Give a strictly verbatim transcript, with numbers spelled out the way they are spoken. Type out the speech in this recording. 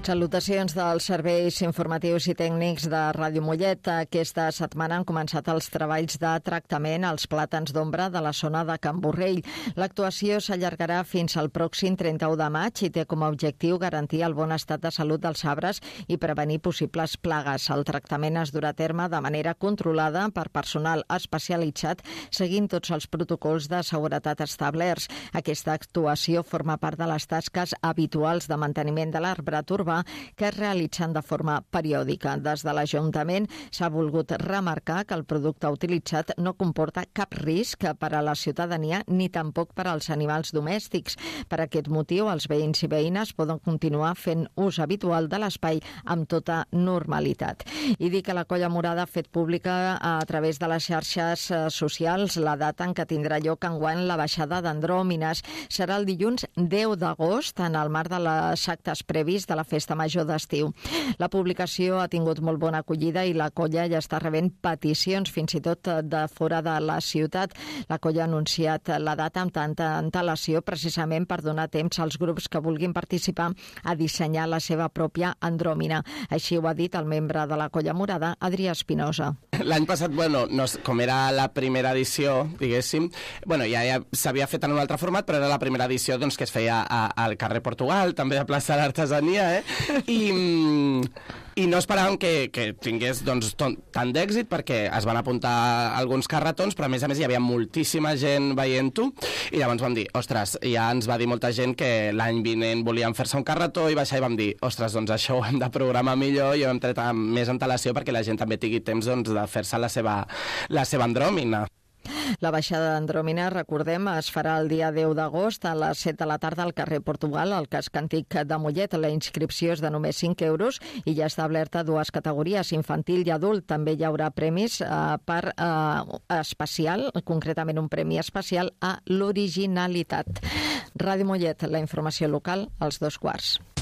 Salutacions dels serveis informatius i tècnics de Ràdio Mollet. Aquesta setmana han començat els treballs de tractament als plàtans d'ombra de la zona de Can Borrell. L'actuació s'allargarà fins al pròxim trenta-u de maig i té com a objectiu garantir el bon estat de salut dels arbres i prevenir possibles plagues. El tractament es durà a terme de manera controlada per personal especialitzat, seguint tots els protocols de seguretat establerts. Aquesta actuació forma part de les tasques habituals de manteniment de l'arbrat urbà que es realitzen de forma periòdica. Des de l'Ajuntament s'ha volgut remarcar que el producte utilitzat no comporta cap risc per a la ciutadania ni tampoc per als animals domèstics. Per aquest motiu, els veïns i veïnes poden continuar fent ús habitual de l'espai amb tota normalitat. I dir que la Colla Morada ha fet pública a través de les xarxes socials la data en què tindrà lloc enguany la baixada d'andròmines. Serà el dilluns deu d'agost en el marc de les actes previs de la Festa Major d'estiu. La publicació ha tingut molt bona acollida i la colla ja està rebent peticions fins i tot de fora de la ciutat. La colla ha anunciat la data amb tanta antelació precisament per donar temps als grups que vulguin participar a dissenyar la seva pròpia andròmina. Així ho ha dit el membre de la Colla Morada, Adrià Espinosa. L'any passat, bueno, no, com era la primera edició, diguéssim, bueno, ja, ja s'havia fet en un altre format, però era la primera edició doncs, que es feia a, al carrer Portugal, també a plaça d'Artesania, eh? I, i no esperàvem que, que tingués doncs, tant d'èxit perquè es van apuntar alguns carretons, però a més a més hi havia moltíssima gent veient-ho i llavors vam dir, ostres, ja ens va dir molta gent que l'any vinent volien fer-se un carretó i baixar i vam dir, ostres, doncs això ho hem de programar millor i ho hem tret amb més antelació perquè la gent també tingui temps doncs, de fer-se la seva, la seva andròmina. La baixada d'andròmina, recordem, es farà el dia deu d'agost a les set de la tarda al carrer Portugal, al casc antic de Mollet. La inscripció és de només cinc euros i ja està establerta dues categories, infantil i adult. També hi haurà premis eh, per eh, especial, concretament un premi especial a l'originalitat. Ràdio Mollet, la informació local als dos quarts.